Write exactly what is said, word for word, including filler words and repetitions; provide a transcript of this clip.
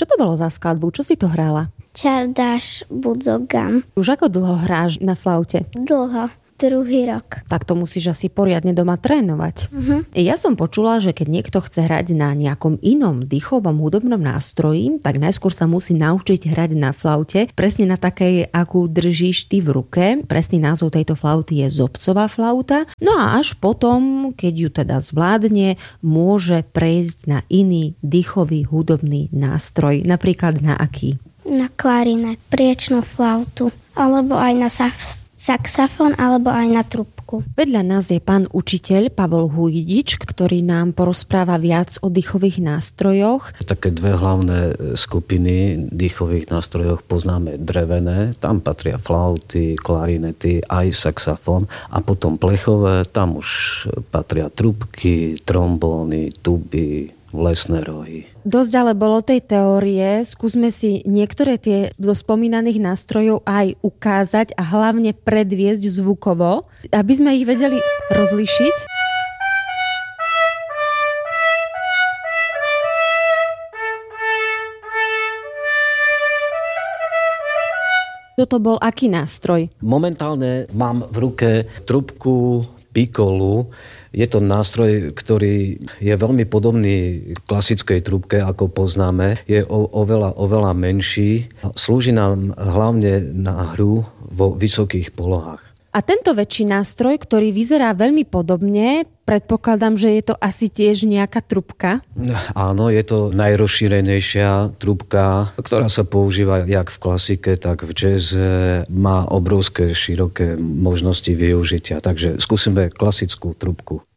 to bolo za skladbu? Čo si to hrála? Čardáš Budzogan. Už ako dlho hráš na flaute? Dlho. Druhý rok. Tak to musíš asi poriadne doma trénovať. Uh-huh. Ja som počula, že keď niekto chce hrať na nejakom inom dýchovom hudobnom nástroji, tak najskôr sa musí naučiť hrať na flaute, presne na takej, akú držíš ty v ruke. Presný názov tejto flauty je zobcová flauta. No a až potom, keď ju teda zvládne, môže prejsť na iný dýchový hudobný nástroj. Napríklad na aký? Na klarinet, priečnú flautu, alebo aj na sax. saxofón alebo aj na trúbku. Vedľa nás je pán učiteľ Pavol Hujdič, ktorý nám porozpráva viac o dýchových nástrojoch. Také dve hlavné skupiny dýchových nástrojoch poznáme drevené, tam patria flauty, klarinety, aj saxofón a potom plechové, tam už patria trúbky, trombóny, tuby, lesné rohy. Dosť ale bolo tej teórie, skúsme si niektoré tie zo spomínaných nástrojov aj ukázať a hlavne predviesť zvukovo, aby sme ich vedeli rozlišiť. Toto bol aký nástroj? Momentálne mám v ruke trúbku pikolu. Je to nástroj, ktorý je veľmi podobný klasickej trúbke, ako poznáme. Je o, oveľa, oveľa menší. Slúži nám hlavne na hru vo vysokých polohách. A tento väčší nástroj, ktorý vyzerá veľmi podobne, predpokladám, že je to asi tiež nejaká trúbka? Áno, je to najrozšírenejšia trúbka, ktorá sa používa jak v klasike, tak v jazze. Má obrovské, široké možnosti využitia. Takže skúsime klasickú trúbku.